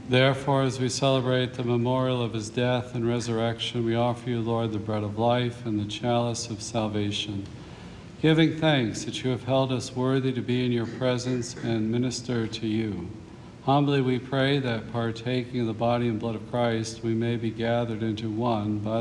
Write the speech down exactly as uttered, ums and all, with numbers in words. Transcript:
Therefore, as we celebrate the memorial of his death and resurrection, we offer you, Lord, the bread of life and the chalice of salvation, giving thanks that you have held us worthy to be in your presence and minister to you. Humbly we pray that, partaking of the body and blood of Christ, we may be gathered into one by